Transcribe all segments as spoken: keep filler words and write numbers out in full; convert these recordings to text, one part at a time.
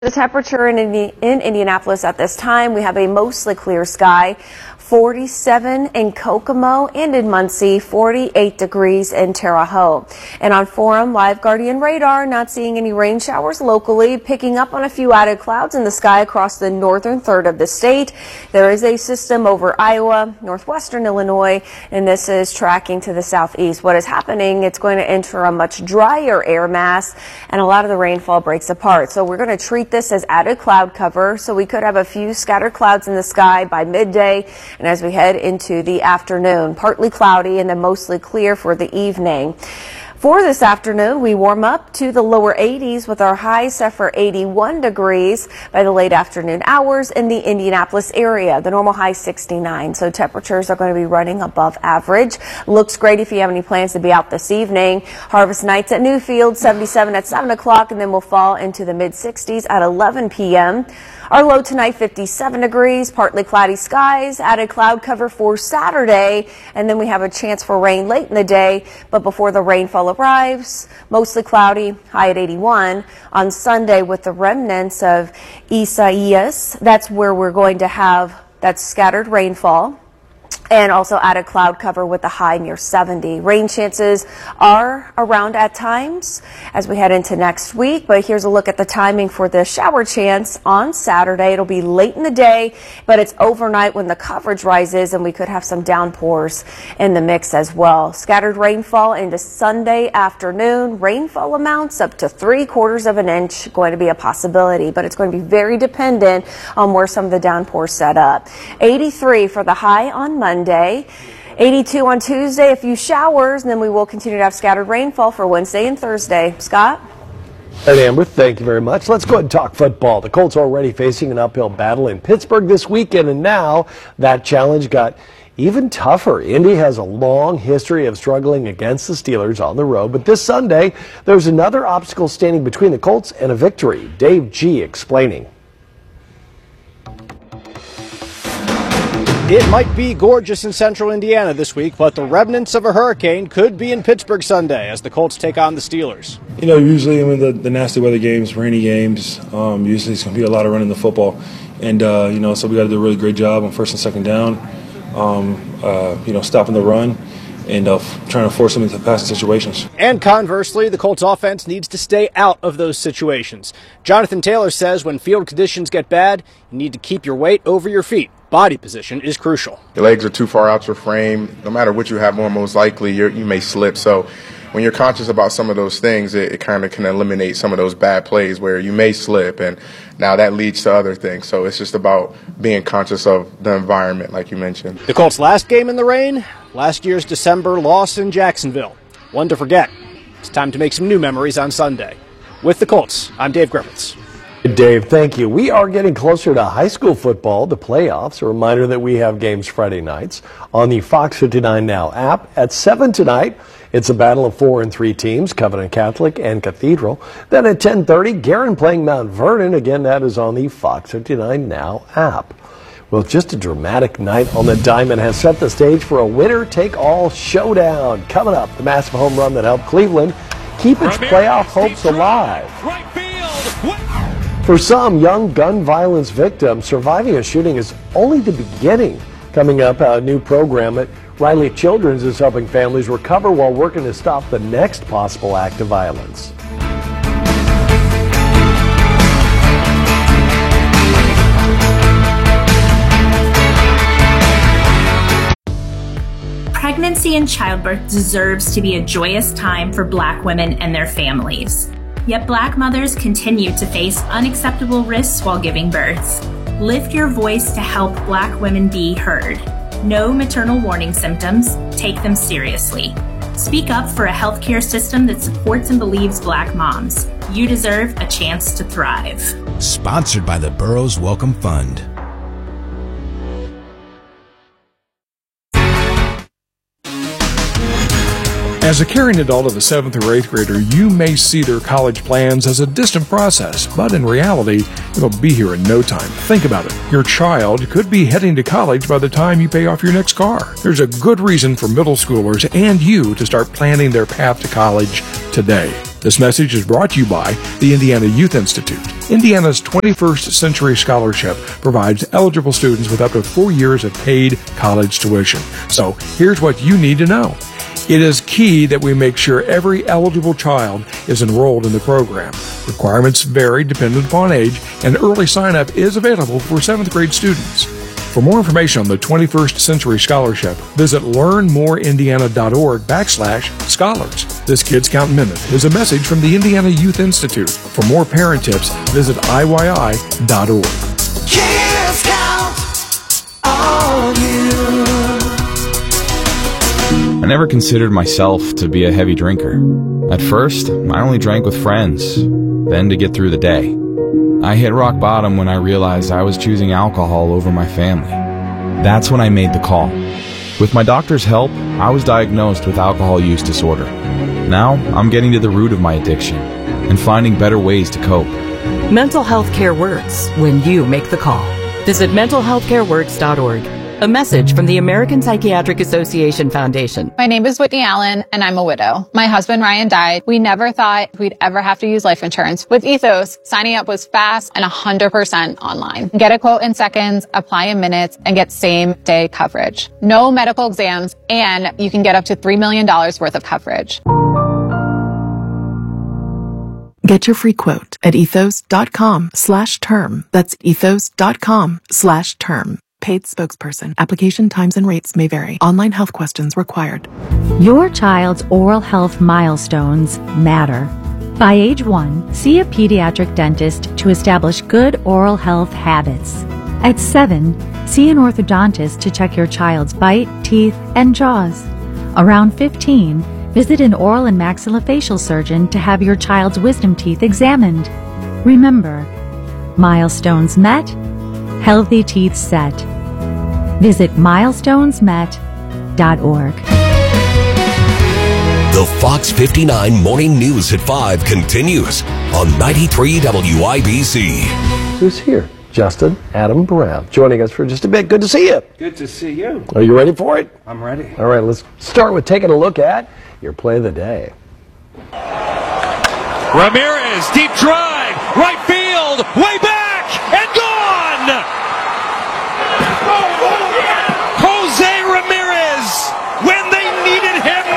The temperature in, Indi in Indianapolis at this time, we have a mostly clear sky. forty-seven in Kokomo and in Muncie, forty-eight degrees in Terre Haute. And on Forum Live Guardian radar, not seeing any rain showers locally, picking up on a few added clouds in the sky across the northern third of the state. There is a system over Iowa, northwestern Illinois, and this is tracking to the southeast. What is happening, it's going to enter a much drier air mass, and a lot of the rainfall breaks apart. So we're going to treat this as added cloud cover, so we could have a few scattered clouds in the sky by midday. And as we head into the afternoon, partly cloudy and then mostly clear for the evening. For this afternoon, we warm up to the lower eighties with our high set for eighty-one degrees by the late afternoon hours in the Indianapolis area. The normal high sixty-nine, so temperatures are going to be running above average. Looks great if you have any plans to be out this evening. Harvest nights at Newfield, seventy-seven at seven o'clock, and then we'll fall into the mid sixties at eleven p m Our low tonight, fifty-seven degrees, partly cloudy skies, added cloud cover for Saturday, and then we have a chance for rain late in the day, but before the rainfall arrives, mostly cloudy, high at eighty-one. On Sunday with the remnants of Isaias, that's where we're going to have that scattered rainfall. And also added cloud cover with a high near seventy. Rain chances are around at times as we head into next week. But here's a look at the timing for the shower chance on Saturday. It'll be late in the day, but it's overnight when the coverage rises, and we could have some downpours in the mix as well. Scattered rainfall into Sunday afternoon. Rainfall amounts up to three quarters of an inch going to be a possibility, but it's going to be very dependent on where some of the downpours set up. eighty-three for the high on Monday. Day. eighty-two on Tuesday, a few showers, and then we will continue to have scattered rainfall for Wednesday and Thursday. Scott? And Amber, thank you very much. Let's go ahead and talk football. The Colts are already facing an uphill battle in Pittsburgh this weekend, and now that challenge got even tougher. Indy has a long history of struggling against the Steelers on the road, but this Sunday, there's another obstacle standing between the Colts and a victory. Dave G. explaining. It might be gorgeous in central Indiana this week, but the remnants of a hurricane could be in Pittsburgh Sunday as the Colts take on the Steelers. You know, usually in the, the nasty weather games, rainy games, um, usually it's going to be a lot of running the football. And, uh, you know, so we got to do a really great job on first and second down, um, uh, you know, stopping the run and uh, trying to force them into passing situations. And conversely, the Colts offense needs to stay out of those situations. Jonathan Taylor says when field conditions get bad, you need to keep your weight over your feet. Body position is crucial. Your legs are too far out your frame. No matter what you have on, most likely you're, you may slip. So when you're conscious about some of those things, it, it kind of can eliminate some of those bad plays where you may slip, and now that leads to other things. So it's just about being conscious of the environment, like you mentioned. The Colts' last game in the rain, last year's December loss in Jacksonville. One to forget. It's time to make some new memories on Sunday. With the Colts, I'm Dave Griffiths. Dave, thank you. We are getting closer to high school football, the playoffs. A reminder that we have games Friday nights on the Fox fifty-nine Now app. At seven tonight, it's a battle of four and three teams, Covenant Catholic and Cathedral. Then at ten thirty, Guerin playing Mount Vernon. Again, that is on the Fox fifty-nine Now app. Well, just a dramatic night on the diamond has set the stage for a winner-take-all showdown. Coming up, the massive home run that helped Cleveland keep its playoff hopes alive. For some young gun violence victims, surviving a shooting is only the beginning. Coming up, a new program at Riley Children's is helping families recover while working to stop the next possible act of violence. Pregnancy and childbirth deserves to be a joyous time for Black women and their families. Yet Black mothers continue to face unacceptable risks while giving birth. Lift your voice to help Black women be heard. Know maternal warning symptoms, take them seriously. Speak up for a healthcare system that supports and believes Black moms. You deserve a chance to thrive. Sponsored by the Burroughs Welcome Fund. As a caring adult of a seventh or eighth grader, you may see their college plans as a distant process, but in reality, it'll be here in no time. Think about it. Your child could be heading to college by the time you pay off your next car. There's a good reason for middle schoolers and you to start planning their path to college today. This message is brought to you by the Indiana Youth Institute. Indiana's twenty-first Century Scholarship provides eligible students with up to four years of paid college tuition. So here's what you need to know. It is key that we make sure every eligible child is enrolled in the program. Requirements vary dependent upon age, and early sign-up is available for seventh grade students. For more information on the twenty-first Century Scholarship, visit learnmoreindiana.org backslash scholars. This Kids Count Minute is a message from the Indiana Youth Institute. For more parent tips, visit I Y I dot org. Kids count on you. I never considered myself to be a heavy drinker. At first, I only drank with friends, then to get through the day. I hit rock bottom when I realized I was choosing alcohol over my family. That's when I made the call. With my doctor's help, I was diagnosed with alcohol use disorder. Now, I'm getting to the root of my addiction and finding better ways to cope. Mental health care works when you make the call. Visit mental health care works dot org. A message from the American Psychiatric Association Foundation. My name is Whitney Allen, and I'm a widow. My husband, Ryan, died. We never thought we'd ever have to use life insurance. With Ethos, signing up was fast and one hundred percent online. Get a quote in seconds, apply in minutes, and get same-day coverage. No medical exams, and you can get up to three million dollars worth of coverage. Get your free quote at ethos.com slash term. That's ethos.com slash term. Paid spokesperson. Application times and rates may vary. Online health questions required. Your child's oral health milestones matter. By age one, see a pediatric dentist to establish good oral health habits. At seven, see an orthodontist to check your child's bite, teeth, and jaws. Around fifteen, visit an oral and maxillofacial surgeon to have your child's wisdom teeth examined. Remember, milestones met, healthy teeth set. Visit milestones met dot org. The Fox fifty-nine Morning News at five continues on ninety-three W I B C. Who's here? Justin Adam Brown joining us for just a bit. Good to see you. Good to see you. Are you ready for it? I'm ready. All right, let's start with taking a look at your play of the day. Ramirez, deep drive, right field, way back, and gone! Jose Ramirez, when they needed him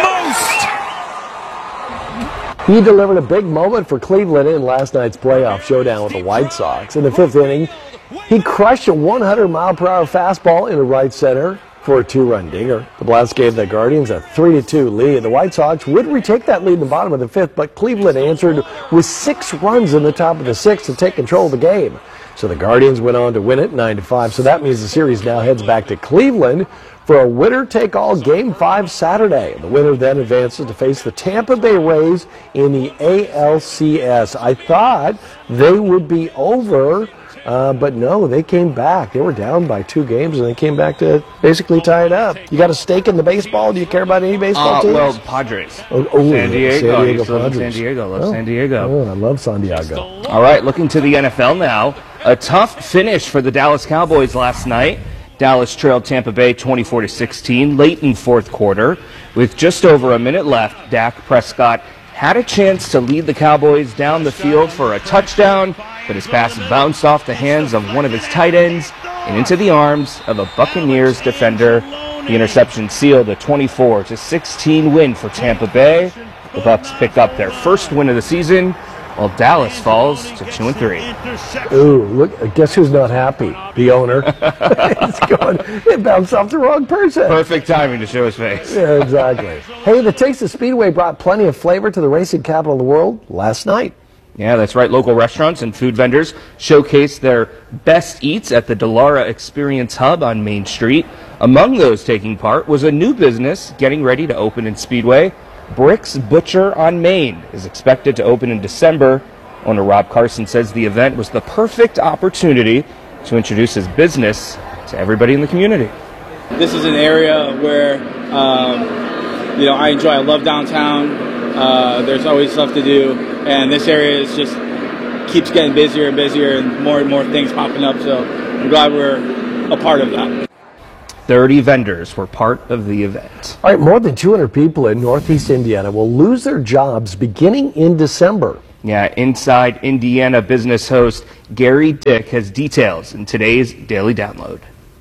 most! He delivered a big moment for Cleveland in last night's playoff showdown with the White Sox. In the fifth inning, he crushed a one hundred mile per hour fastball into right center for a two-run dinger. The blast gave the Guardians a three to two lead. The White Sox would retake that lead in the bottom of the fifth, but Cleveland answered with six runs in the top of the sixth to take control of the game. So the Guardians went on to win it nine to five. So that means the series now heads back to Cleveland for a winner-take-all Game five Saturday. The winner then advances to face the Tampa Bay Rays in the A L C S. I thought they would be over, uh, but no, they came back. They were down by two games, and they came back to basically tie it up. You got a stake in the baseball? Do you care about any baseball uh, teams? Well, Padres. Oh, oh, San Diego. San Diego Padres. Padres. San Diego. Love oh. San Diego. Oh, I love San Diego. All right, looking to the N F L now. A tough finish for the Dallas Cowboys last night. Dallas trailed Tampa Bay twenty-four to sixteen late in fourth quarter. With just over a minute left, Dak Prescott had a chance to lead the Cowboys down the field for a touchdown, but his pass bounced off the hands of one of his tight ends and into the arms of a Buccaneers defender. The interception sealed a twenty-four to sixteen win for Tampa Bay. The Bucs pick up their first win of the season, while Dallas falls to two and three. Ooh, look! Guess who's not happy? The owner. It's going. It bounced off the wrong person. Perfect timing to show his face. Yeah, exactly. Hey, the Texas Speedway brought plenty of flavor to the racing capital of the world last night. Yeah, that's right. Local restaurants and food vendors showcased their best eats at the Delara Experience Hub on Main Street. Among those taking part was a new business getting ready to open in Speedway. Brick's Butcher on Main is expected to open in December. Owner Rob Carson says the event was the perfect opportunity to introduce his business to everybody in the community. This is an area where, um, you know, I enjoy. I love downtown. Uh, there's always stuff to do, and this area is just keeps getting busier and busier, and more and more things popping up. So I'm glad we're a part of that. thirty vendors were part of the event. All right, more than two hundred people in Northeast Indiana will lose their jobs beginning in December. Yeah, Inside Indiana business host Gary Dick has details in today's Daily Download.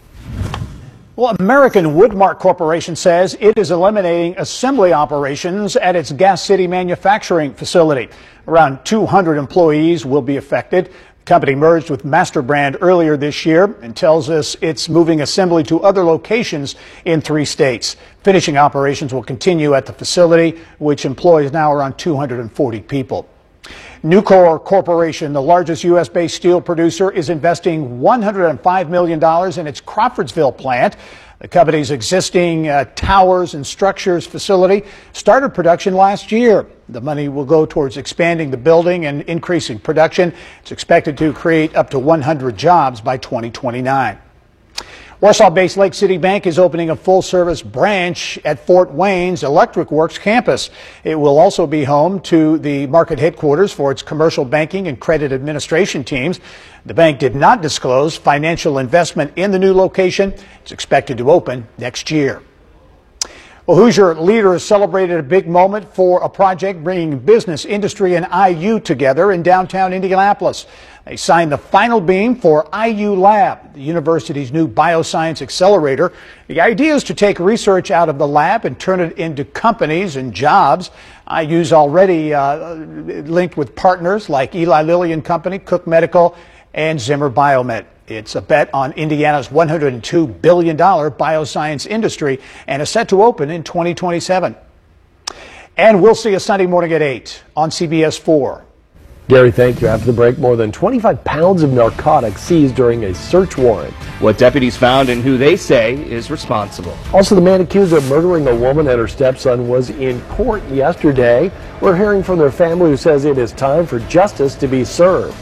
Well, American Woodmark Corporation says it is eliminating assembly operations at its Gas City manufacturing facility. Around two hundred employees will be affected. The company merged with MasterBrand earlier this year and tells us it's moving assembly to other locations in three states. Finishing operations will continue at the facility, which employs now around two hundred forty people. Nucor Corporation, the largest U S based steel producer, is investing one hundred five million dollars in its Crawfordsville plant. The company's existing uh, towers and structures facility started production last year. The money will go towards expanding the building and increasing production. It's expected to create up to one hundred jobs by twenty twenty-nine. Warsaw-based Lake City Bank is opening a full-service branch at Fort Wayne's Electric Works campus. It will also be home to the market headquarters for its commercial banking and credit administration teams. The bank did not disclose financial investment in the new location. It's expected to open next year. Well, Hoosier leaders celebrated a big moment for a project bringing business, industry, and I U together in downtown Indianapolis. They signed the final beam for I U Lab, the university's new bioscience accelerator. The idea is to take research out of the lab and turn it into companies and jobs. I U's already uh, linked with partners like Eli Lilly and Company, Cook Medical, and Zimmer Biomet. It's a bet on Indiana's one hundred two billion dollars bioscience industry and is set to open in twenty twenty-seven. And we'll see you Sunday morning at eight on C B S four. Gary, thank you. After the break, more than twenty-five pounds of narcotics seized during a search warrant. What deputies found and who they say is responsible. Also, the man accused of murdering a woman and her stepson was in court yesterday. We're hearing from their family, who says it is time for justice to be served.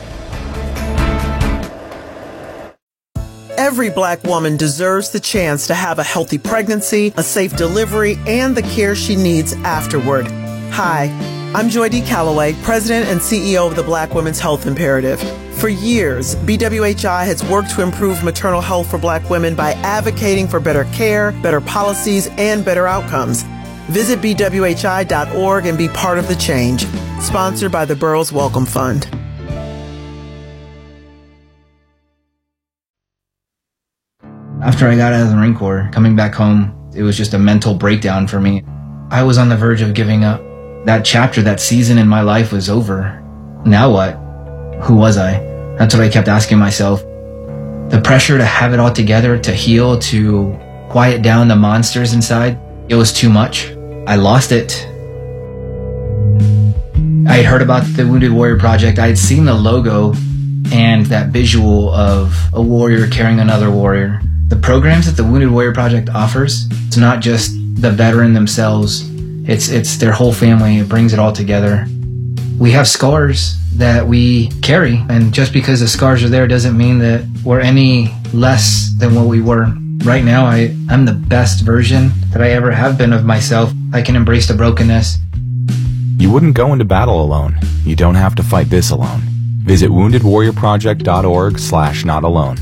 Every black woman deserves the chance to have a healthy pregnancy, a safe delivery, and the care she needs afterward. Hi, I'm Joy D. Calloway, President and C E O of the Black Women's Health Imperative. For years, B W H I has worked to improve maternal health for black women by advocating for better care, better policies, and better outcomes. Visit B W H I dot org and be part of the change. Sponsored by the Burroughs Welcome Fund. After I got out of the Marine Corps, coming back home, it was just a mental breakdown for me. I was on the verge of giving up. That chapter, that season in my life was over. Now what? Who was I? That's what I kept asking myself. The pressure to have it all together, to heal, to quiet down the monsters inside, it was too much. I lost it. I had heard about the Wounded Warrior Project. I had seen the logo and that visual of a warrior carrying another warrior. The programs that the Wounded Warrior Project offers, it's not just the veteran themselves, it's it's their whole family. It brings it all together. We have scars that we carry, and just because the scars are there doesn't mean that we're any less than what we were. Right now, I, I'm the best version that I ever have been of myself. I can embrace the brokenness. You wouldn't go into battle alone. You don't have to fight this alone. Visit wounded warrior project dot org slash not alone.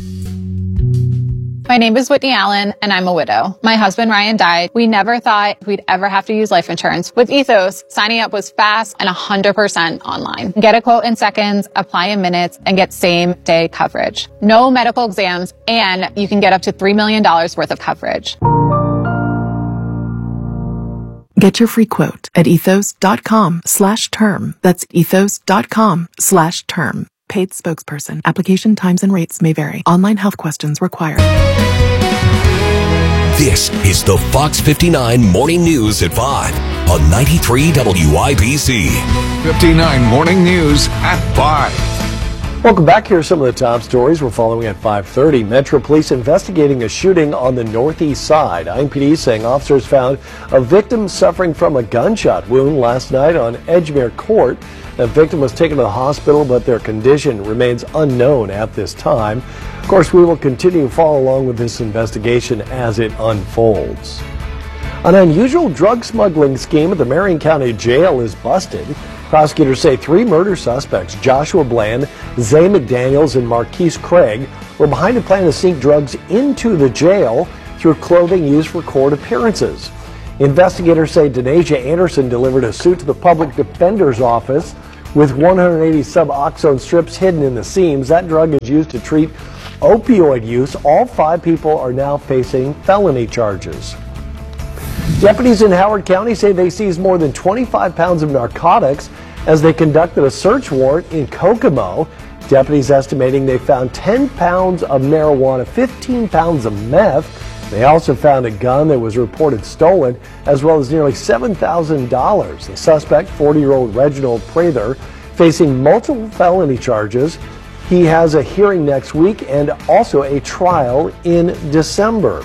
My name is Whitney Allen, and I'm a widow. My husband, Ryan, died. We never thought we'd ever have to use life insurance. With Ethos, signing up was fast and one hundred percent online. Get a quote in seconds, apply in minutes, and get same-day coverage. No medical exams, and you can get up to three million dollars worth of coverage. Get your free quote at ethos dot com slash term. That's ethos dot com slash term. Paid spokesperson. Application times and rates may vary. Online health questions required. This is the Fox fifty-nine Morning News at five on ninety-three W I B C. fifty-nine Morning News at five. Welcome back. Here are some of the top stories we're following at five thirty. Metro Police investigating a shooting on the northeast side. I M P D saying officers found a victim suffering from a gunshot wound last night on Edgemere Court. The victim was taken to the hospital, but their condition remains unknown at this time. Of course, we will continue to follow along with this investigation as it unfolds. An unusual drug smuggling scheme at the Marion County Jail is busted. Prosecutors say three murder suspects, Joshua Bland, Zay McDaniels, and Marquise Craig, were behind a plan to sneak drugs into the jail through clothing used for court appearances. Investigators say Denasia Anderson delivered a suit to the public defender's office with one hundred eighty Suboxone strips hidden in the seams. That drug is used to treat opioid use. All five people are now facing felony charges. Deputies in Howard County say they seized more than twenty-five pounds of narcotics as they conducted a search warrant in Kokomo. Deputies estimating they found ten pounds of marijuana, fifteen pounds of meth. They also found a gun that was reported stolen, as well as nearly seven thousand dollars. The suspect, forty-year-old Reginald Prather, facing multiple felony charges. He has a hearing next week and also a trial in December.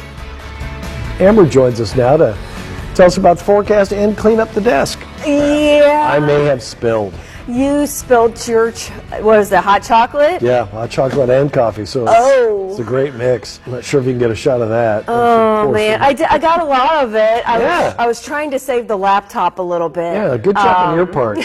Amber joins us now to tell us about the forecast and clean up the desk. Yeah. I may have spilled. You spilled your, ch what is that, hot chocolate? Yeah, hot chocolate and coffee, so it's, oh. it's a great mix. I'm not sure if you can get a shot of that. Oh, man. I, did, I got a lot of it. I, yeah. was, I was trying to save the laptop a little bit. Yeah, good job um, on your part.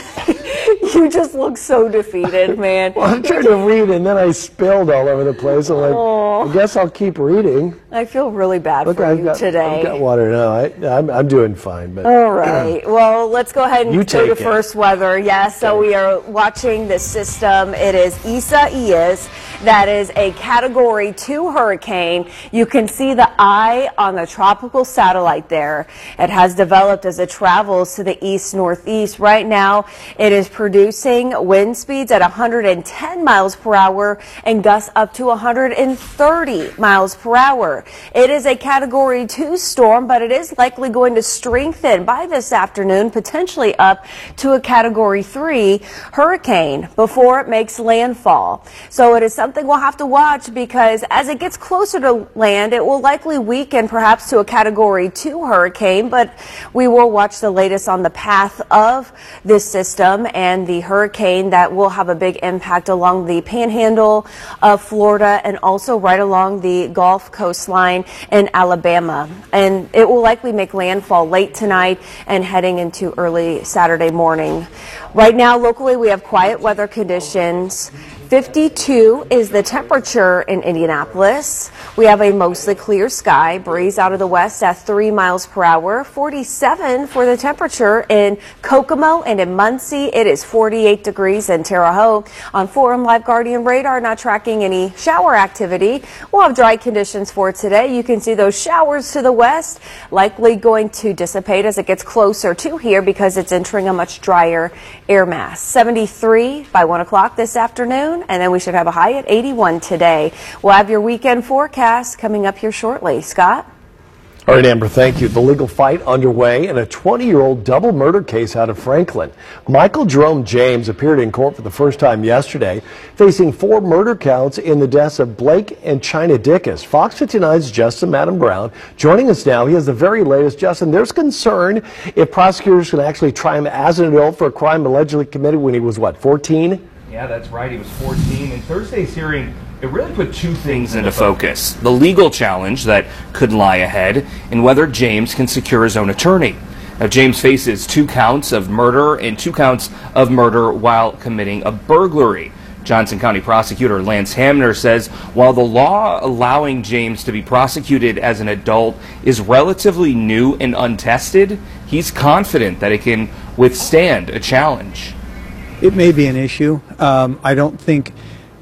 You just look so defeated, man. Well, I'm trying to read, and then I spilled all over the place. I'm like, oh. I guess I'll keep reading. I feel really bad Look, for I've you got, today. I've got water now. I, I'm, I'm doing fine. But all right. Well, let's go ahead and you go to take first weather. Yeah, so okay. we are watching this system. It is Isaias. That is a Category two hurricane. You can see the eye on the tropical satellite there. It has developed as it travels to the east-northeast. Right now, it is producing wind speeds at one hundred ten miles per hour and gusts up to one hundred thirty miles per hour. It is a Category two storm, but it is likely going to strengthen by this afternoon, potentially up to a Category three hurricane before it makes landfall. So it is something we'll have to watch, because as it gets closer to land, it will likely weaken perhaps to a Category two hurricane, but we will watch the latest on the path of this system and the hurricane that will have a big impact along the panhandle of Florida and also right along the Gulf coastline in Alabama. And it will likely make landfall late tonight and heading into early Saturday morning. Right now, locally, we have quiet weather conditions. fifty-two is the temperature in Indianapolis. We have a mostly clear sky, breeze out of the west at three miles per hour. forty-seven for the temperature in Kokomo, and in Muncie it is forty-eight degrees in Terre Haute. On Forum Live Guardian radar, not tracking any shower activity. We'll have dry conditions for today. You can see those showers to the west likely going to dissipate as it gets closer to here because it's entering a much drier air mass. seventy-three by one o'clock this afternoon, and then we should have a high at eighty-one today. We'll have your weekend forecast coming up here shortly. Scott? All right, Amber, thank you. The legal fight underway in a twenty-year-old double murder case out of Franklin. Michael Jerome James appeared in court for the first time yesterday, facing four murder counts in the deaths of Blake and China Dickus. Fox fifty-nine's Justin Madden Brown joining us now. He has the very latest. Justin, there's concern if prosecutors can actually try him as an adult for a crime allegedly committed when he was, what, fourteen? Yeah, that's right. He was fourteen. In Thursday's hearing, it really put two things into focus. The legal challenge that could lie ahead and whether James can secure his own attorney. Now, James faces two counts of murder and two counts of murder while committing a burglary. Johnson County prosecutor Lance Hamner says while the law allowing James to be prosecuted as an adult is relatively new and untested, he's confident that it can withstand a challenge. It may be an issue. Um, I don't think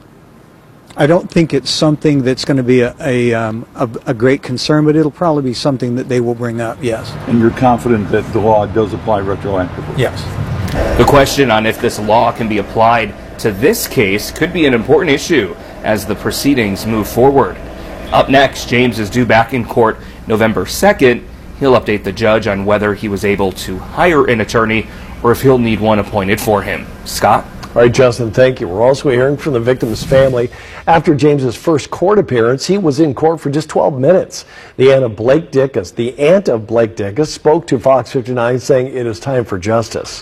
I don't think it's something that's going to be a, a, um, a, a great concern, but it'll probably be something that they will bring up, yes. And you're confident that the law does apply retroactively? Yes. The question on if this law can be applied to this case could be an important issue as the proceedings move forward. Up next, James is due back in court November second. He'll update the judge on whether he was able to hire an attorney or if he'll need one appointed for him. Scott? All right, Justin, thank you. We're also hearing from the victim's family. After James's first court appearance, he was in court for just twelve minutes. The aunt of Blake Dickus, the aunt of Blake Dickus, spoke to Fox fifty-nine saying it is time for justice.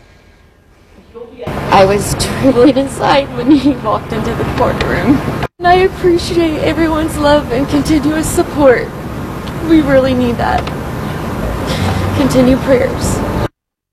I was trembling inside when he walked into the courtroom. And I appreciate everyone's love and continuous support. We really need that. Continue prayers.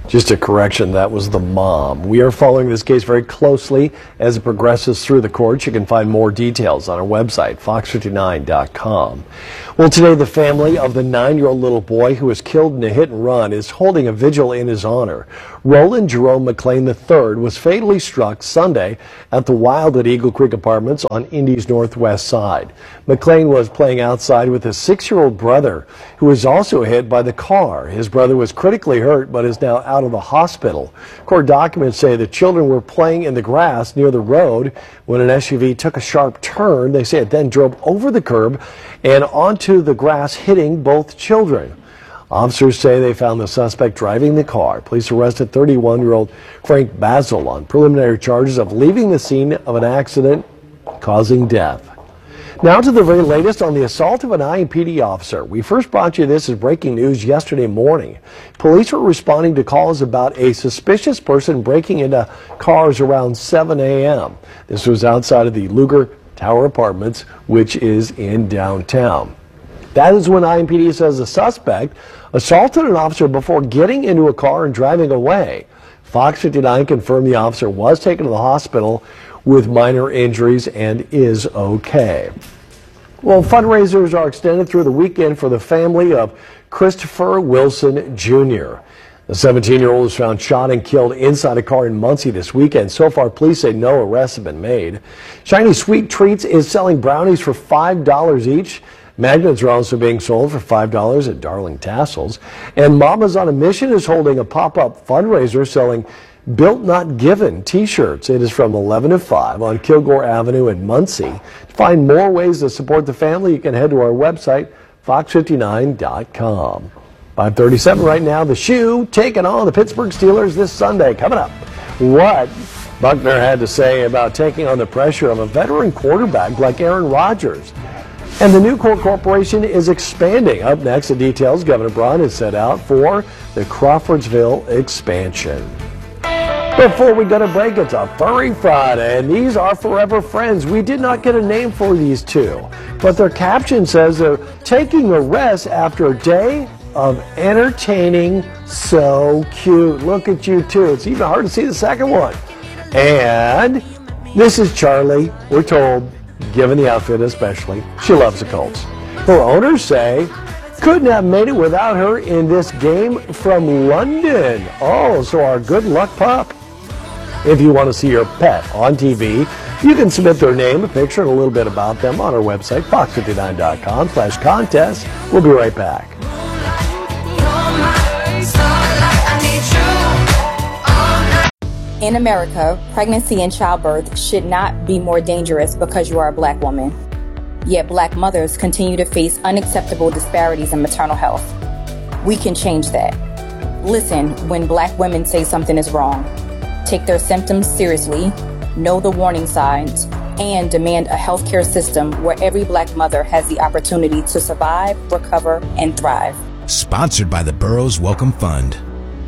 Just a correction, that was the mom. We are following this case very closely as it progresses through the courts. You can find more details on our website, fox fifty-nine dot com. Well, today the family of the nine-year-old little boy who was killed in a hit and run is holding a vigil in his honor. Roland Jerome McLean the third was fatally struck Sunday at the Wild at Eagle Creek Apartments on Indy's northwest side. McLean was playing outside with his six-year-old brother, who was also hit by the car. His brother was critically hurt but is now out of the hospital. Court documents say the children were playing in the grass near the road when an S U V took a sharp turn. They say it then drove over the curb and onto the grass, hitting both children. Officers say they found the suspect driving the car. Police arrested thirty-one-year-old Frank Basil on preliminary charges of leaving the scene of an accident causing death. Now to the very latest on the assault of an I M P D officer. We first brought you this as breaking news yesterday morning. Police were responding to calls about a suspicious person breaking into cars around seven a m This was outside of the Luger Tower Apartments, which is in downtown. That is when I M P D says the suspect assaulted an officer before getting into a car and driving away. Fox fifty-nine confirmed the officer was taken to the hospital with minor injuries and is okay. Well, fundraisers are extended through the weekend for the family of Christopher Wilson Junior The seventeen-year-old was found shot and killed inside a car in Muncie this weekend. So far, police say no arrests have been made. Shiny Sweet Treats is selling brownies for five dollars each. Magnets are also being sold for five dollars at Darling Tassels. And Mamas on a Mission is holding a pop-up fundraiser selling Built Not Given t-shirts. It is from eleven to five on Kilgore Avenue in Muncie. To find more ways to support the family, you can head to our website, fox fifty-nine dot com. five thirty-seven right now. The Shoe taking on the Pittsburgh Steelers this Sunday. Coming up, what Buckner had to say about taking on the pressure of a veteran quarterback like Aaron Rodgers. And the New Court Corporation is expanding. Up next, the details Governor Braun has set out for the Crawfordsville expansion. Before we go to break, it's a Furry Friday, and these are forever friends. We did not get a name for these two, but their caption says they're taking a rest after a day of entertaining. So cute. Look at you two. It's even hard to see the second one. And this is Charlie. We're told, given the outfit especially, she loves the Colts. Her owners say couldn't have made it without her in this game from London. Oh, so our good luck pup. If you want to see your pet on T V, you can submit their name, a picture, and a little bit about them on our website, fox fifty-nine dot com slash contest. We'll be right back. In America, pregnancy and childbirth should not be more dangerous because you are a black woman. Yet black mothers continue to face unacceptable disparities in maternal health. We can change that. Listen when black women say something is wrong. Take their symptoms seriously, know the warning signs, and demand a healthcare system where every black mother has the opportunity to survive, recover, and thrive. Sponsored by the Burroughs Welcome Fund.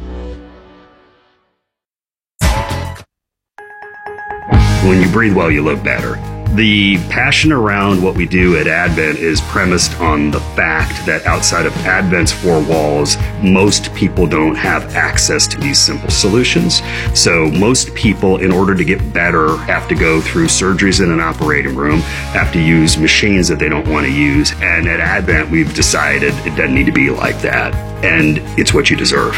When you breathe well, you live better. The passion around what we do at Advent is premised on the fact that outside of Advent's four walls, most people don't have access to these simple solutions. So most people, in order to get better, have to go through surgeries in an operating room, have to use machines that they don't want to use. And at Advent, we've decided it doesn't need to be like that. And it's what you deserve.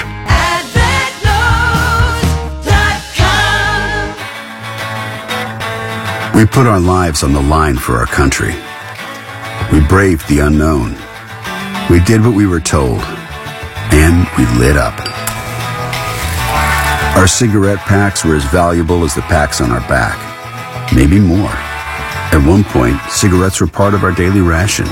We put our lives on the line for our country. We braved the unknown. We did what we were told. And we lit up. Our cigarette packs were as valuable as the packs on our back. Maybe more. At one point, cigarettes were part of our daily ration.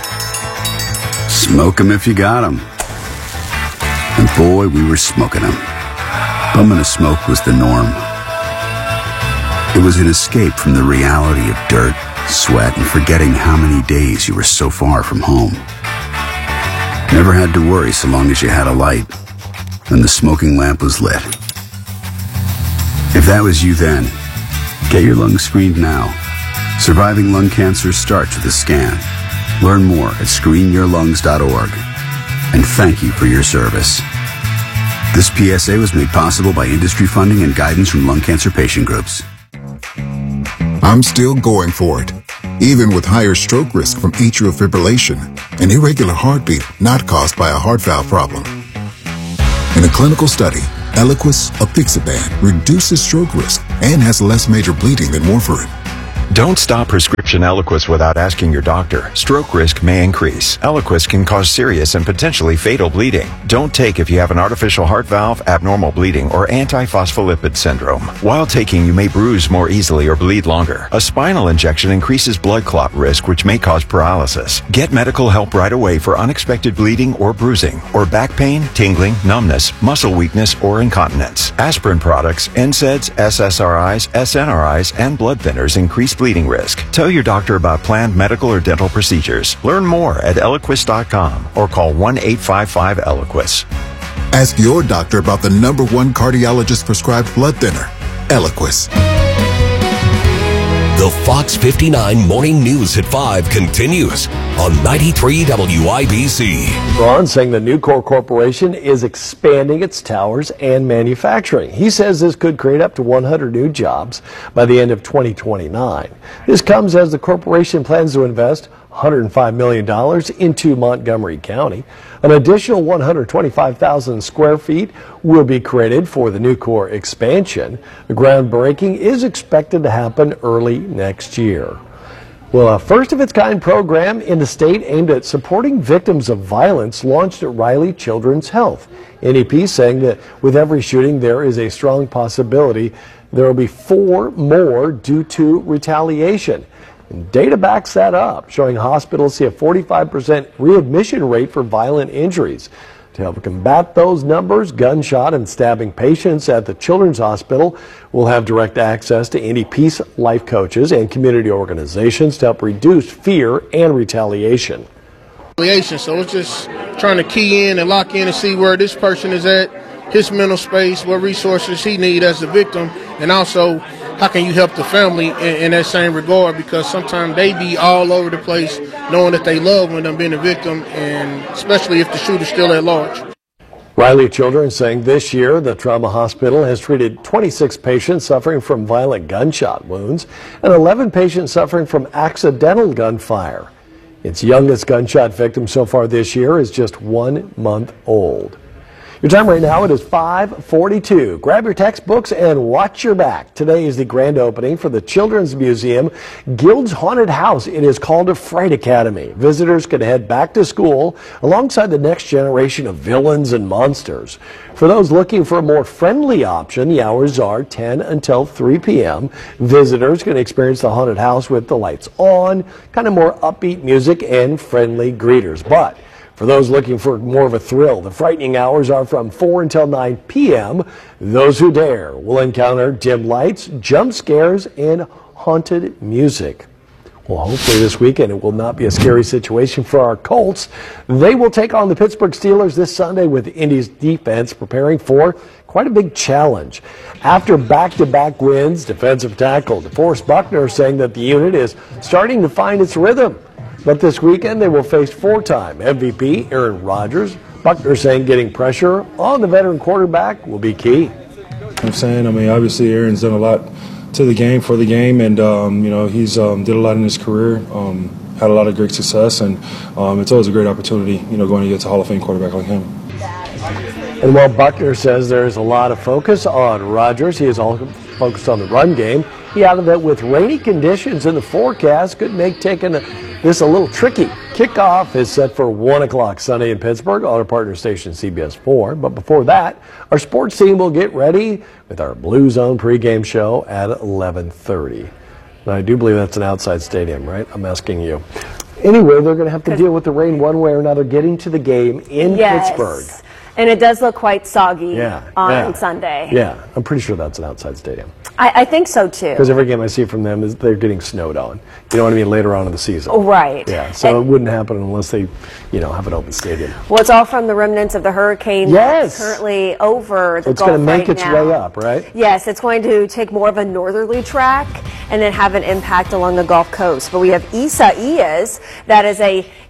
Smoke 'em if you got 'em. And boy, we were smoking 'em. Bumming a smoke was the norm. It was an escape from the reality of dirt, sweat, and forgetting how many days you were so far from home. Never had to worry so long as you had a light, and the smoking lamp was lit. If that was you then, get your lungs screened now. Surviving lung cancer starts with a scan. Learn more at screen your lungs dot org. And thank you for your service. This P S A was made possible by industry funding and guidance from lung cancer patient groups. I'm still going for it, even with higher stroke risk from atrial fibrillation, an irregular heartbeat not caused by a heart valve problem. In a clinical study, Eliquis apixaban reduces stroke risk and has less major bleeding than warfarin. Don't stop prescription Eliquis without asking your doctor. Stroke risk may increase. Eliquis can cause serious and potentially fatal bleeding. Don't take if you have an artificial heart valve, abnormal bleeding, or antiphospholipid syndrome. While taking, you may bruise more easily or bleed longer. A spinal injection increases blood clot risk, which may cause paralysis. Get medical help right away for unexpected bleeding or bruising, or back pain, tingling, numbness, muscle weakness, or incontinence. Aspirin products, N SAIDs, S S R Is, S N R Is, and blood thinners increase bleeding risk. Tell your doctor about planned medical or dental procedures. Learn more at Eliquis dot com or call one eight five five Eliquis. Ask your doctor about the number one cardiologist prescribed blood thinner, Eliquis. The Fox fifty-nine Morning News at five continues on ninety-three W I B C. Ron saying the Nucor Corporation is expanding its towers and manufacturing. He says this could create up to one hundred new jobs by the end of twenty twenty-nine. This comes as the corporation plans to invest one hundred five million dollars into Montgomery County. An additional one hundred twenty-five thousand square feet will be created for the Nucor expansion. The groundbreaking is expected to happen early next year. Well, a first-of-its-kind program in the state aimed at supporting victims of violence launched at Riley Children's Health. N E P saying that with every shooting, there is a strong possibility there will be four more due to retaliation. And data backs that up, showing hospitals see a forty-five percent readmission rate for violent injuries. To help combat those numbers, gunshot and stabbing patients at the Children's Hospital will have direct access to N E P's life coaches and community organizations to help reduce fear and retaliation. So it's just trying to key in and lock in and see where this person is at, his mental space, what resources he needs as a victim, and also how can you help the family in, in that same regard, because sometimes they be all over the place knowing that they love when they're being a victim, and especially if the shooter's still at large. Riley Children saying this year the trauma hospital has treated twenty-six patients suffering from violent gunshot wounds and eleven patients suffering from accidental gunfire. Its youngest gunshot victim so far this year is just one month old. Your time right now, it is five forty-two. Grab your textbooks and watch your back. Today is the grand opening for the Children's Museum Guild's Haunted House. It is called a Fright Academy. Visitors can head back to school alongside the next generation of villains and monsters. For those looking for a more friendly option, the hours are ten until three p m Visitors can experience the haunted house with the lights on, kind of more upbeat music and friendly greeters. But for those looking for more of a thrill, the frightening hours are from four until nine p m Those who dare will encounter dim lights, jump scares, and haunted music. Well, hopefully this weekend it will not be a scary situation for our Colts. They will take on the Pittsburgh Steelers this Sunday with Indy's defense preparing for quite a big challenge. After back-to-back wins, defensive tackle DeForest Buckner saying that the unit is starting to find its rhythm. But this weekend, they will face four-time M V P Aaron Rodgers. Buckner saying getting pressure on the veteran quarterback will be key. I'm saying, I mean, obviously Aaron's done a lot to the game, for the game, and, um, you know, he's um, did a lot in his career, um, had a lot of great success, and um, it's always a great opportunity, you know, going against a Hall of Fame quarterback like him. And while Buckner says there's a lot of focus on Rodgers, he is also focused on the run game. He added that with rainy conditions in the forecast could make taking a, this a little tricky. Kickoff is set for one o'clock Sunday in Pittsburgh on our partner station C B S four. But before that, our sports team will get ready with our Blue Zone pregame show at eleven thirty. Now, I do believe that's an outside stadium, right? I'm asking you. Anyway, they're going to have to deal with the rain one way or another getting to the game in yes. Pittsburgh. And it does look quite soggy yeah, on yeah. Sunday. Yeah, I'm pretty sure that's an outside stadium. I, I think so, too. Because every game I see from them is they're getting snowed on. You know what I mean? Later on in the season. Oh, right. Yeah, so and it wouldn't happen unless they, you know, have an open stadium. Well, it's all from the remnants of the hurricane yes. that's currently over the It's Gulf going to make right its now. way up, right? Yes, it's going to take more of a northerly track and then have an impact along the Gulf Coast. But we have Isaias, that is a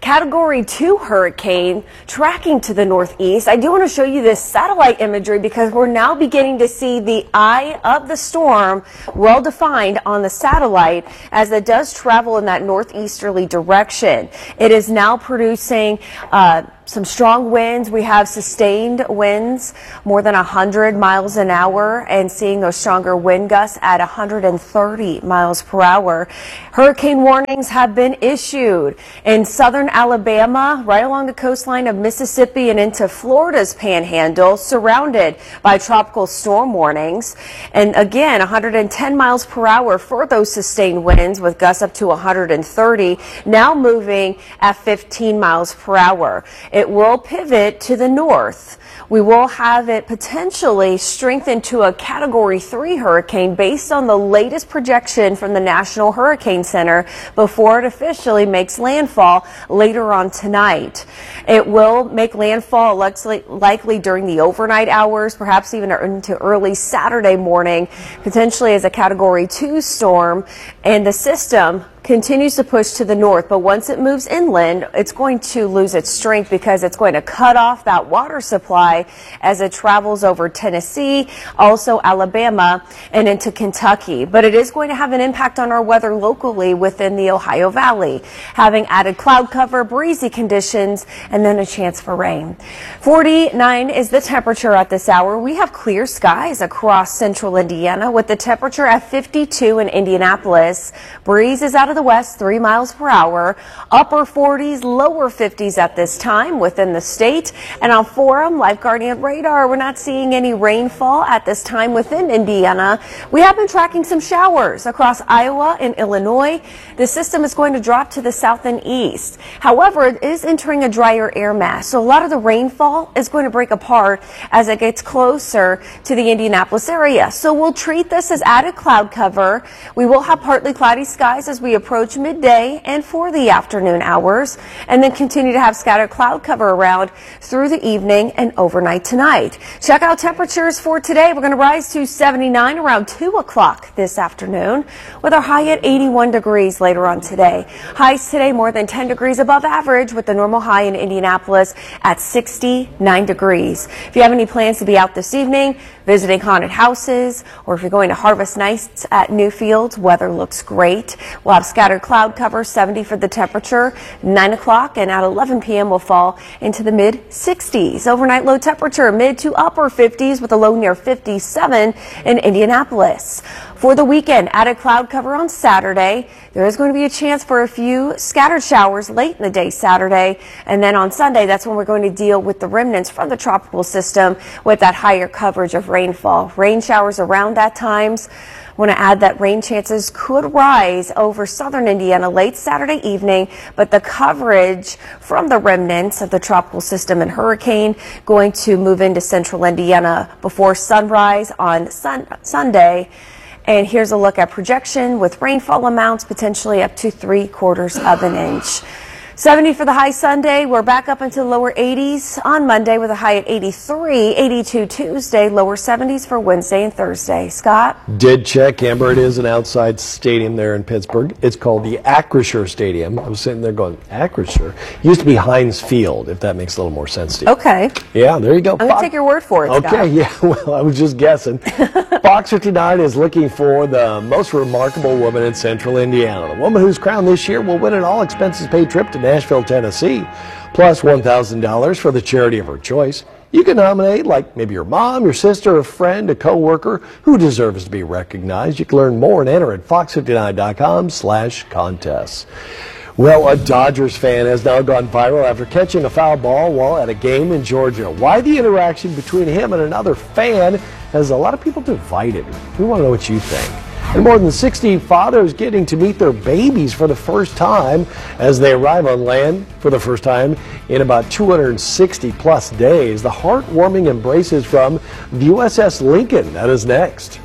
Category two hurricane tracking to the northeast. I do want to show you this satellite imagery because we're now beginning to see the eye of the storm well defined on the satellite as it does travel in that northeasterly direction. It is now producing uh, some strong winds. We have sustained winds more than one hundred miles an hour and seeing those stronger wind gusts at one hundred thirty miles per hour. Hurricane warnings have been issued in southern Alabama, right along the coastline of Mississippi and into Florida's panhandle, surrounded by tropical storm warnings. And again, one hundred ten miles per hour for those sustained winds with gusts up to one hundred thirty, now moving at fifteen miles per hour. It will pivot to the north. We will have it potentially strengthen to a Category three hurricane based on the latest projection from the National Hurricane Center before it officially makes landfall later on tonight. It will make landfall likely during the overnight hours, perhaps even into early Saturday morning, potentially as a Category two storm, and the system continues to push to the north, but once it moves inland, it's going to lose its strength because it's going to cut off that water supply as it travels over Tennessee, also Alabama, and into Kentucky. But it is going to have an impact on our weather locally within the Ohio Valley, having added cloud cover, breezy conditions, and then a chance for rain. forty-nine is the temperature at this hour. We have clear skies across central Indiana with the temperature at fifty-two in Indianapolis. Breeze is out of the west, three miles per hour, upper forties, lower fifties at this time within the state. And on Forum, Live Guardian radar, we're not seeing any rainfall at this time within Indiana. We have been tracking some showers across Iowa and Illinois. The system is going to drop to the south and east. However, it is entering a drier air mass, so a lot of the rainfall is going to break apart as it gets closer to the Indianapolis area. So we'll treat this as added cloud cover. We will have partly cloudy skies as we approach midday and for the afternoon hours, and then continue to have scattered cloud cover around through the evening and overnight tonight. Check out temperatures for today. We're going to rise to seventy-nine around two o'clock this afternoon with our high at eighty-one degrees later on today. Highs today more than ten degrees above average with the normal high in Indianapolis at sixty-nine degrees. If you have any plans to be out this evening, visiting haunted houses, or if you're going to harvest nights at Newfields, weather looks great. We'll have scattered cloud cover, seventy for the temperature, nine o'clock, and at eleven p m will fall into the mid sixties. Overnight low temperature mid to upper fifties with a low near fifty-seven in Indianapolis. For the weekend, added cloud cover on Saturday. There is going to be a chance for a few scattered showers late in the day Saturday. And then on Sunday, that's when we're going to deal with the remnants from the tropical system with that higher coverage of rainfall. Rain showers around that times. I want to add that rain chances could rise over southern Indiana late Saturday evening, but the coverage from the remnants of the tropical system and hurricane going to move into central Indiana before sunrise on sun Sunday. And here's a look at projection with rainfall amounts potentially up to three quarters of an inch. seventy for the high Sunday. We're back up into the lower eighties on Monday with a high at eighty-three, eighty-two Tuesday, lower seventies for Wednesday and Thursday. Scott? Did check, Amber. It is an outside stadium there in Pittsburgh. It's called the Acrisure Stadium. I was sitting there going, Acrisure? It used to be Heinz Field, if that makes a little more sense to you. Okay. Yeah, there you go. I'm going to take your word for it, Okay, Scott. yeah, well, I was just guessing. Fox fifty-nine is looking for the most remarkable woman in central Indiana. The woman who's crowned this year will win an all-expenses paid trip to Nashville, Tennessee, plus one thousand dollars for the charity of her choice. You can nominate like maybe your mom, your sister, a friend, a co-worker who deserves to be recognized. You can learn more and enter at fox fifty-nine dot com slash contests. Well, a Dodgers fan has now gone viral after catching a foul ball while at a game in Georgia. Why the interaction between him and another fan has a lot of people divided. We want to know what you think. And more than sixty fathers getting to meet their babies for the first time as they arrive on land for the first time in about two hundred sixty plus days. The heartwarming embraces from the U S S Lincoln. That is next.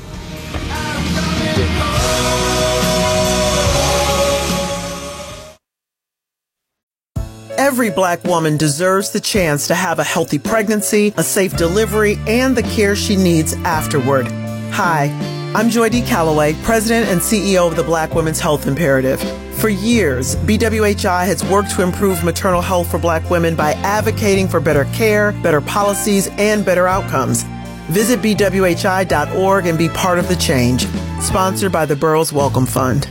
Every black woman deserves the chance to have a healthy pregnancy, a safe delivery, and the care she needs afterward. Hi, I'm Joy D. Calloway, President and C E O of the Black Women's Health Imperative. For years, B W H I has worked to improve maternal health for Black women by advocating for better care, better policies, and better outcomes. Visit B W H I dot org and be part of the change. Sponsored by the Burroughs Welcome Fund.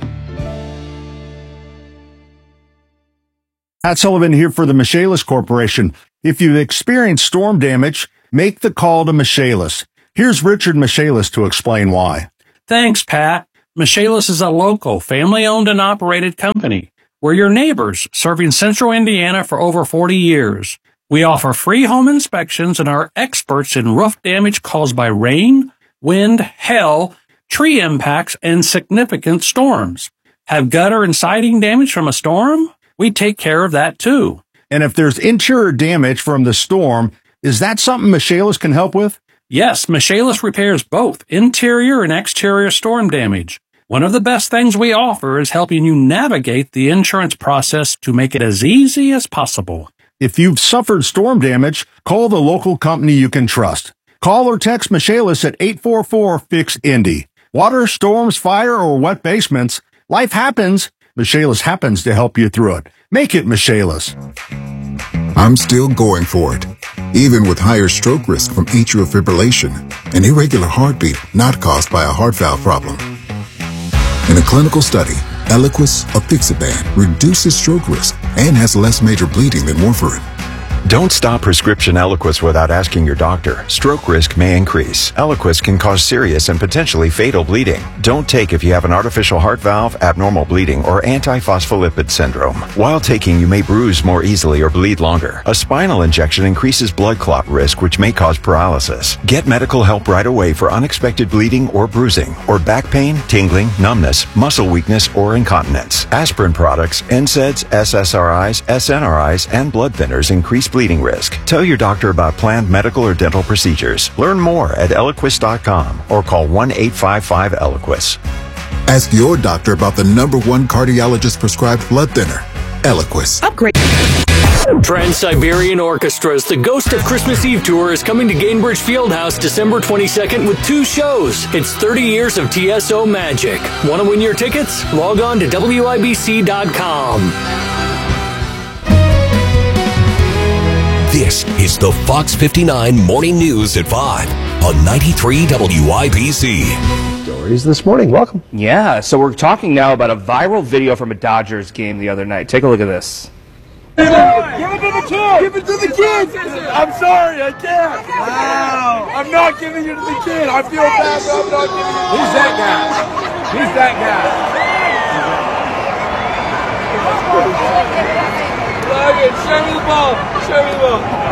Pat Sullivan here for the Michaelis Corporation. If you've experienced storm damage, make the call to Michaelis. Here's Richard Michaelis to explain why. Thanks, Pat. Michaelis is a local, family-owned and operated company. We're your neighbors, serving central Indiana for over forty years. We offer free home inspections and are experts in roof damage caused by rain, wind, hail, tree impacts, and significant storms. Have gutter and siding damage from a storm? We take care of that too. And if there's interior damage from the storm, is that something Michaelis can help with? Yes, Michaelis repairs both interior and exterior storm damage. One of the best things we offer is helping you navigate the insurance process to make it as easy as possible. If you've suffered storm damage, call the local company you can trust. Call or text Michaelis at eight four four, F I X, Indy. Water, storms, fire, or wet basements, life happens. Michaelis happens to help you through it. Make it Michaelis. I'm still going for it, even with higher stroke risk from atrial fibrillation, an irregular heartbeat not caused by a heart valve problem. In a clinical study, Eliquis apixaban reduces stroke risk and has less major bleeding than warfarin. Don't stop prescription Eliquis without asking your doctor. Stroke risk may increase. Eliquis can cause serious and potentially fatal bleeding. Don't take if you have an artificial heart valve, abnormal bleeding, or antiphospholipid syndrome. While taking, you may bruise more easily or bleed longer. A spinal injection increases blood clot risk, which may cause paralysis. Get medical help right away for unexpected bleeding or bruising, or back pain, tingling, numbness, muscle weakness, or incontinence. Aspirin products, N SAIDs, S S R Is, S N R Is, and blood thinners increase bleeding risk. Tell your doctor about planned medical or dental procedures. Learn more at Eliquis dot com or call one eight five five Eliquis. Ask your doctor about the number one cardiologist prescribed blood thinner, Eliquis. Upgrade. Trans-Siberian Orchestra's The Ghost of Christmas Eve Tour is coming to Gainbridge Fieldhouse December twenty-second with two shows. It's thirty years of T S O magic. Want to win your tickets? Log on to W I B C dot com. This is the Fox fifty-nine Morning News at five on ninety-three W I B C. Stories this morning. Welcome. Yeah, so we're talking now about a viral video from a Dodgers game the other night. Take a look at this. Give it to the kid! Give it to the kid! I'm sorry, I can't! Wow! I'm not giving it to the kid! I feel bad, but I'm not giving it to the kid! Who's that guy? Who's that guy? Show me the ball! Show me the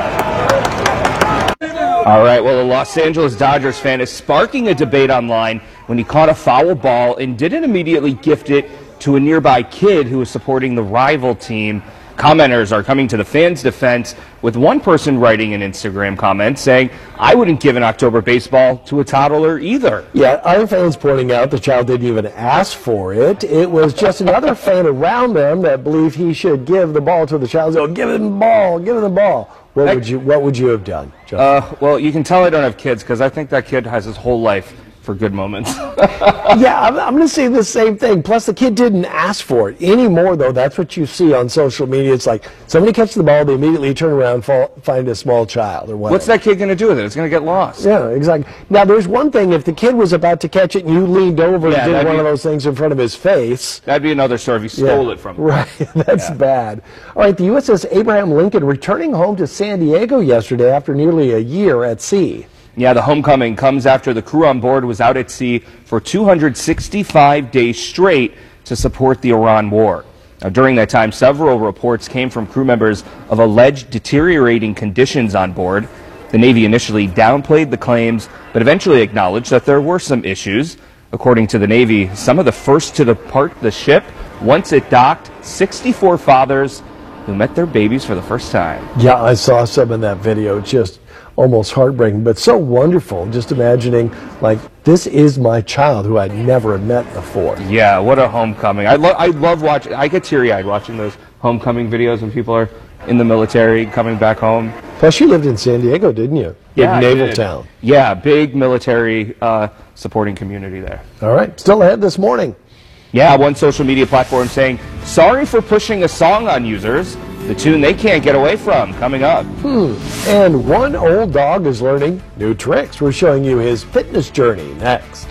ball! All right, well, a Los Angeles Dodgers fan is sparking a debate online when he caught a foul ball and didn't immediately gift it to a nearby kid who was supporting the rival team. Commenters are coming to the fans' defense, with one person writing an Instagram comment saying, I wouldn't give an October baseball to a toddler either. Yeah, other fans pointing out the child didn't even ask for it. It was just another fan around them that believed he should give the ball to the child. So, give him the ball, give him the ball. What would you, what would you have done, Justin? Uh, well, you can tell I don't have kids because I think that kid has his whole life for good moments. Yeah, I'm, I'm going to say the same thing. Plus, the kid didn't ask for it anymore, though. That's what you see on social media. It's like somebody catches the ball, they immediately turn around, fall, find a small child or whatever. What's that kid going to do with it? It's going to get lost. Yeah, exactly. Now, there's one thing. If the kid was about to catch it and you leaned over Yeah, and did one be, of those things in front of his face. That'd be another story if he stole yeah, it from him. Right, that's yeah. bad. All right, the U S S Abraham Lincoln returning home to San Diego yesterday after nearly a year at sea. Yeah, the homecoming comes after the crew on board was out at sea for two hundred sixty-five days straight to support the Iran war. Now, during that time, several reports came from crew members of alleged deteriorating conditions on board. The Navy initially downplayed the claims, but eventually acknowledged that there were some issues. According to the Navy, some of the first to depart the ship, once it docked, sixty-four fathers who met their babies for the first time. Yeah, I saw some in that video. Just almost heartbreaking, but so wonderful. Just imagining, like, this is my child who I'd never met before. Yeah, what a homecoming. I, lo I love watching, I get teary-eyed watching those homecoming videos when people are in the military coming back home. Plus, you lived in San Diego, didn't you? Yeah, Big I naval did. town. Yeah, big military uh, supporting community there. All right, still ahead this morning. Yeah, one social media platform saying, sorry for pushing a song on users. The tune they can't get away from, coming up. Hmm. And one old dog is learning new tricks. We're showing you his fitness journey next.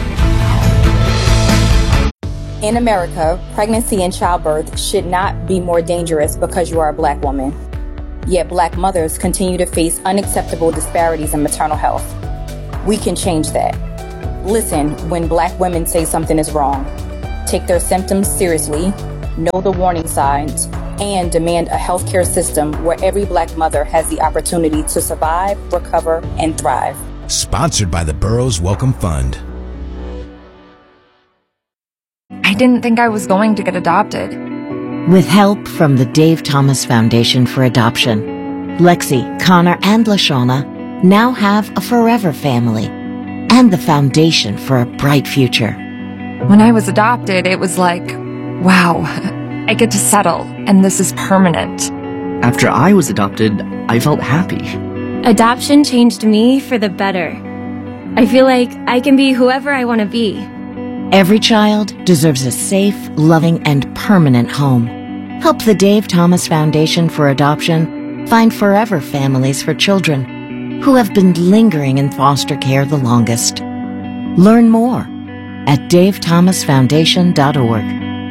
In America, pregnancy and childbirth should not be more dangerous because you are a black woman. Yet black mothers continue to face unacceptable disparities in maternal health. We can change that. Listen when black women say something is wrong. Take their symptoms seriously, know the warning signs, and demand a healthcare system where every black mother has the opportunity to survive, recover, and thrive. Sponsored by the Burroughs Welcome Fund. I didn't think I was going to get adopted. With help from the Dave Thomas Foundation for Adoption, Lexi, Connor, and LaShawna now have a forever family and the foundation for a bright future. When I was adopted, it was like, wow, I get to settle, and this is permanent. After I was adopted, I felt happy. Adoption changed me for the better. I feel like I can be whoever I want to be. Every child deserves a safe, loving, and permanent home. Help the Dave Thomas Foundation for Adoption find forever families for children who have been lingering in foster care the longest. Learn more at dave thomas foundation dot org.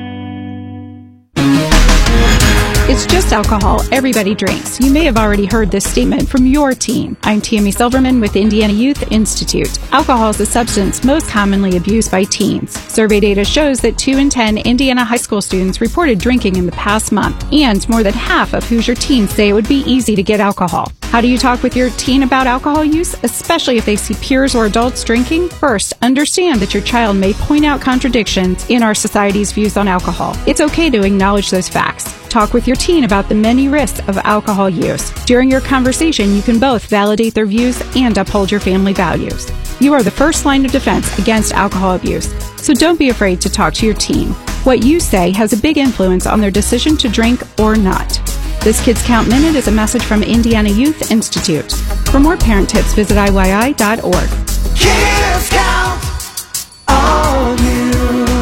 It's just alcohol. Everybody drinks. You may have already heard this statement from your teen. I'm Tammy Silverman with Indiana Youth Institute. Alcohol is the substance most commonly abused by teens. Survey data shows that two in ten Indiana high school students reported drinking in the past month, and more than half of Hoosier teens say it would be easy to get alcohol. How do you talk with your teen about alcohol use, especially if they see peers or adults drinking? First, understand that your child may point out contradictions in our society's views on alcohol. It's okay to acknowledge those facts. Talk with your teen about the many risks of alcohol use. During your conversation, you can both validate their views and uphold your family values. You are the first line of defense against alcohol abuse, so don't be afraid to talk to your teen. What you say has a big influence on their decision to drink or not. This Kids Count Minute is a message from Indiana Youth Institute. For more parent tips, visit I Y I dot org. Kids count on you.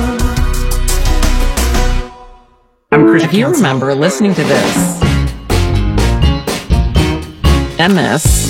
I'm Chris. If you remember listening to this, and this,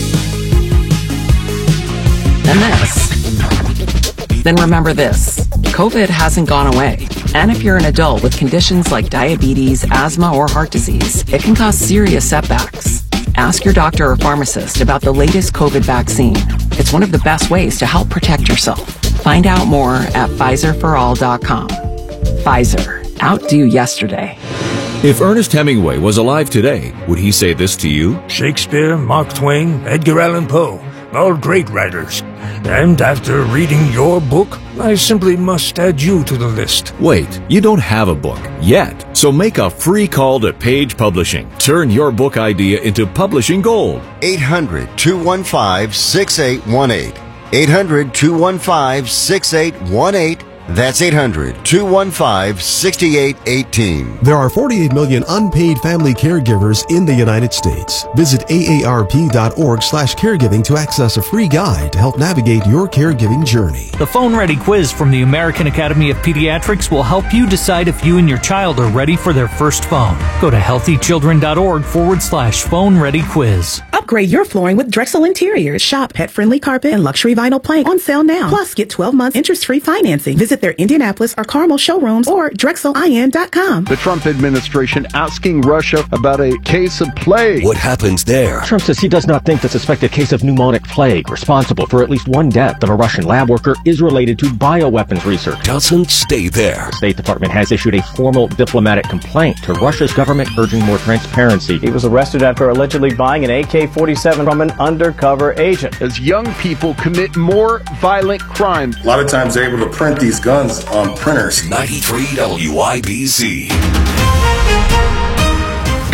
and this, then remember this. COVID hasn't gone away. And if you're an adult with conditions like diabetes, asthma, or heart disease, it can cause serious setbacks. Ask your doctor or pharmacist about the latest COVID vaccine. It's one of the best ways to help protect yourself. Find out more at Pfizer for all dot com. Pfizer. Outdo yesterday. If Ernest Hemingway was alive today, would he say this to you? Shakespeare, Mark Twain, Edgar Allan Poe, all great writers. And after reading your book, I simply must add you to the list. Wait, you don't have a book yet. So make a free call to Page Publishing. Turn your book idea into publishing gold. eight hundred, two one five, six eight one eight. eight hundred, two one five, six eight one eight. That's eight hundred, two one five, six eight one eight. There are forty-eight million unpaid family caregivers in the United States. Visit A A R P dot org slash caregiving to access a free guide to help navigate your caregiving journey. The Phone Ready quiz from the American Academy of Pediatrics will help you decide if you and your child are ready for their first phone. Go to healthychildren.org forward slash phone ready quiz. Upgrade your flooring with Drexel Interiors. Shop pet-friendly carpet and luxury vinyl plank on sale now. Plus, get twelve months interest-free financing. Visit their Indianapolis or Carmel showrooms or drexel I N dot com. The Trump administration asking Russia about a case of plague. What happens there? Trump says he does not think the suspected case of pneumonic plague, responsible for at least one death of a Russian lab worker, is related to bioweapons research. Doesn't stay there. The State Department has issued a formal diplomatic complaint to Russia's government urging more transparency. He was arrested after allegedly buying an A K forty-seven from an undercover agent. As young people commit more violent crimes. A lot of times they're able to print these guns on printers. ninety-three W I B C.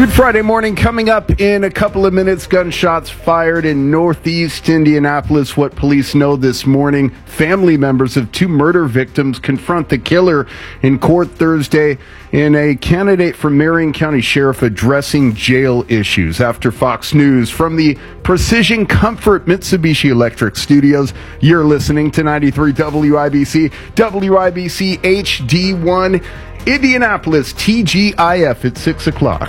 Good Friday morning. Coming up in a couple of minutes, gunshots fired in northeast Indianapolis. What police know this morning. Family members of two murder victims confront the killer in court Thursday in a candidate for Marion County Sheriff addressing jail issues. After Fox News from the Precision Comfort Mitsubishi Electric Studios, you're listening to ninety-three W I B C, W I B C H D one. Indianapolis T G I F at six o'clock.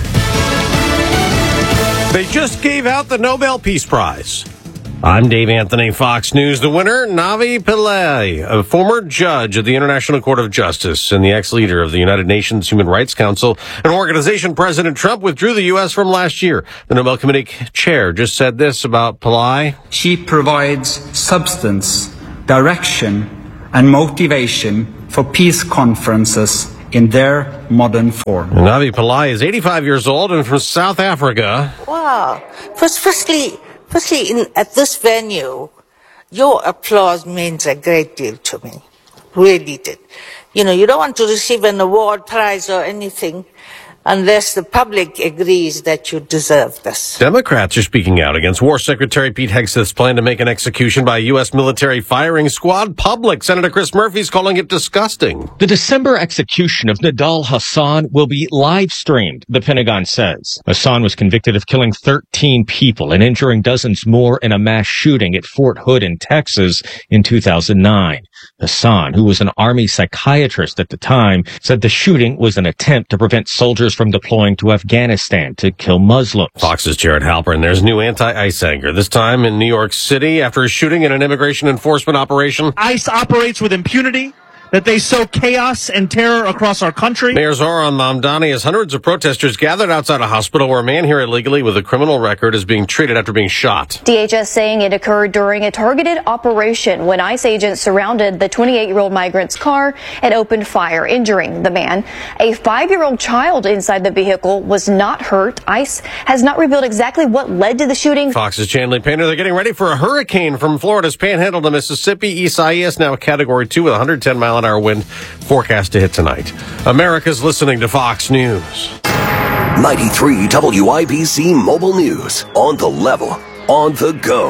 They just gave out the Nobel Peace Prize. I'm Dave Anthony, Fox News. The winner, Navi Pillay, a former judge at the International Court of Justice and the ex-leader of the United Nations Human Rights Council, an organization President Trump withdrew the U S from last year. The Nobel Committee chair just said this about Pillay. She provides substance, direction, and motivation for peace conferences in their modern form. Navi Pillay is eighty-five years old and from South Africa. Wow. First, firstly, firstly in, at this venue, your applause means a great deal to me. Really did. You know, you don't want to receive an award, prize, or anything unless the public agrees that you deserve this. Democrats are speaking out against War Secretary Pete Hegseth's plan to make an execution by a U S military firing squad public. Senator Chris Murphy's calling it disgusting. The December execution of Nidal Hasan will be live streamed, the Pentagon says. Hasan was convicted of killing thirteen people and injuring dozens more in a mass shooting at Fort Hood in Texas in two thousand nine. Hasan, who was an Army psychiatrist at the time, said the shooting was an attempt to prevent soldiers from deploying to Afghanistan to kill Muslims. Fox's Jared Halpern. There's new anti-ICE anger, this time in New York City after a shooting in an immigration enforcement operation. ICE operates with impunity, that they sow chaos and terror across our country. Mayor Zoran Mamdani, as hundreds of protesters gathered outside a hospital where a man here illegally with a criminal record is being treated after being shot. D H S saying it occurred during a targeted operation when ICE agents surrounded the twenty-eight-year-old migrant's car and opened fire, injuring the man. A five-year-old child inside the vehicle was not hurt. ICE has not revealed exactly what led to the shooting. Fox's Chandler Painter, they're getting ready for a hurricane from Florida's panhandle to Mississippi. Isaias now a category two with one hundred ten mile an hour wind, forecast to hit tonight. America's listening to Fox News. ninety-three W I B C Mobile News. On the level, on the go.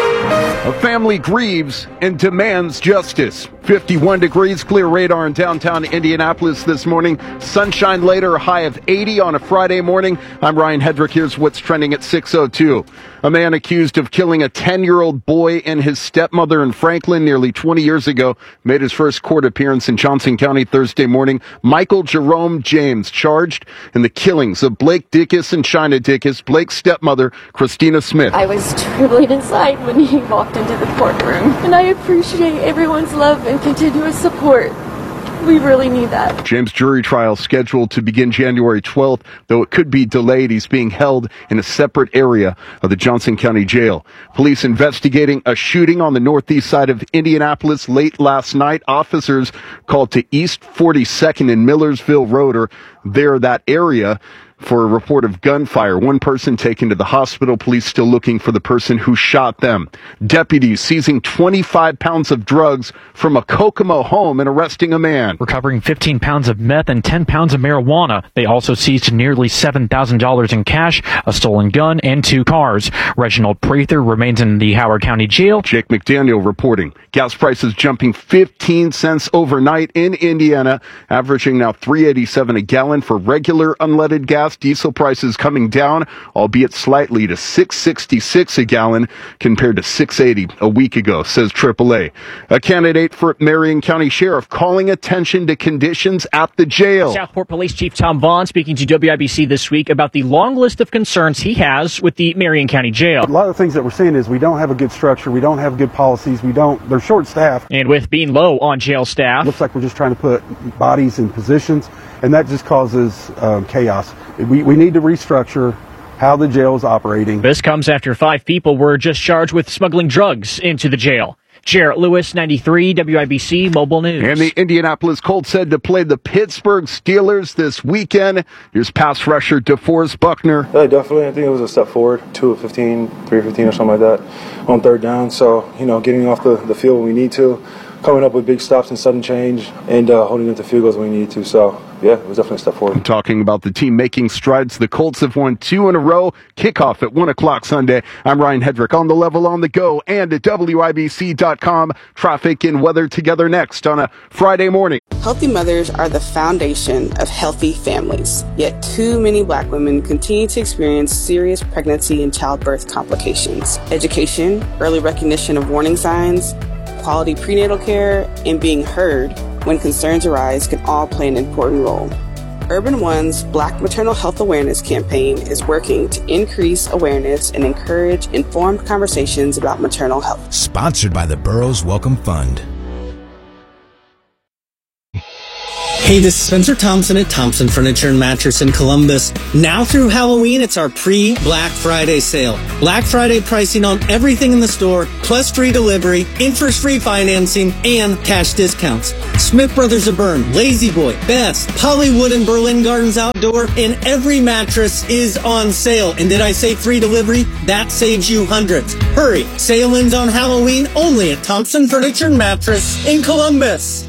A family grieves and demands justice. fifty-one degrees, clear radar in downtown Indianapolis this morning. Sunshine later, a high of eighty on a Friday morning. I'm Ryan Hedrick. Here's what's trending at six oh two. A man accused of killing a ten-year-old boy and his stepmother in Franklin nearly twenty years ago made his first court appearance in Johnson County Thursday morning. Michael Jerome James charged in the killings of Blake Dickus and China Dickus, Blake's stepmother, Christina Smith. I was trembling inside when he walked into the courtroom, and I appreciate everyone's love and continuous support. We really need that. James' jury trial scheduled to begin January twelfth, though it could be delayed. He's being held in a separate area of the Johnson County Jail. Police investigating a shooting on the northeast side of Indianapolis late last night. Officers called to East forty-second and Millersville Road, or there, that area, for a report of gunfire. One person taken to the hospital. Police still looking for the person who shot them. Deputies seizing twenty-five pounds of drugs from a Kokomo home and arresting a man. Recovering fifteen pounds of meth and ten pounds of marijuana. They also seized nearly seven thousand dollars in cash, a stolen gun, and two cars. Reginald Prather remains in the Howard County Jail. Jake McDaniel reporting. Gas prices jumping fifteen cents overnight in Indiana, averaging now three eighty-seven a gallon for regular unleaded gas. Diesel prices coming down, albeit slightly, to six sixty-six a gallon compared to six eighty a week ago, says triple A. A candidate for Marion County Sheriff calling attention to conditions at the jail. Southport Police Chief Tom Vaughn speaking to W I B C this week about the long list of concerns he has with the Marion County Jail. A lot of things that we're seeing is we don't have a good structure, we don't have good policies, we don't, they're short-staffed. And with being low on jail staff, looks like we're just trying to put bodies in positions, and that just causes um, chaos. We, we need to restructure how the jail is operating. This comes after five people were just charged with smuggling drugs into the jail. Jarrett Lewis, ninety-three W I B C Mobile News. And the Indianapolis Colts said to play the Pittsburgh Steelers this weekend. Here's pass rusher DeForest Buckner. Yeah, definitely. I think it was a step forward, two of fifteen, three of fifteen or something like that on third down. So, you know, getting off the, the field when we need to, coming up with big stops and sudden change, and uh, holding into field goals when we need to. So yeah, it was definitely a step forward. Talking about the team making strides, the Colts have won two in a row. Kickoff at one o'clock Sunday. I'm Ryan Hedrick on the level on the go and at W I B C dot com. Traffic and weather together next on a Friday morning. Healthy mothers are the foundation of healthy families. Yet too many black women continue to experience serious pregnancy and childbirth complications. Education, early recognition of warning signs, quality prenatal care, and being heard when concerns arise can all play an important role. Urban One's Black Maternal Health Awareness campaign is working to increase awareness and encourage informed conversations about maternal health. Sponsored by the Burroughs Welcome Fund. Hey, this is Spencer Thompson at Thompson Furniture and Mattress in Columbus. Now through Halloween, it's our pre-Black Friday sale. Black Friday pricing on everything in the store, plus free delivery, interest-free financing, and cash discounts. Smith Brothers of Bern, Lazy Boy, Best, Hollywood and Berlin Gardens Outdoor, and every mattress is on sale. And did I say free delivery? That saves you hundreds. Hurry, sale ends on Halloween only at Thompson Furniture and Mattress in Columbus.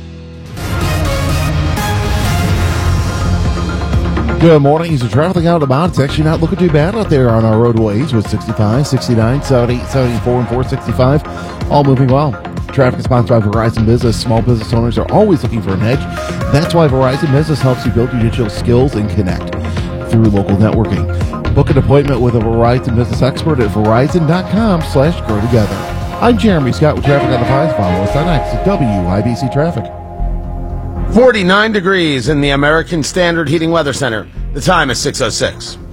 Good morning. He's traveling out about. It's actually not looking too bad out there on our roadways with sixty-five, sixty-nine, seventy, seventy-four, and four sixty-five. All moving well. Traffic is sponsored by Verizon Business. Small business owners are always looking for an edge. That's why Verizon Business helps you build your digital skills and connect through local networking. Book an appointment with a Verizon Business expert at Verizon.com slash grow together. I'm Jeremy Scott with Traffic on the Five. Follow us on X at W I B C Traffic. forty-nine degrees in the American Standard Heating Weather Center. The time is six oh six.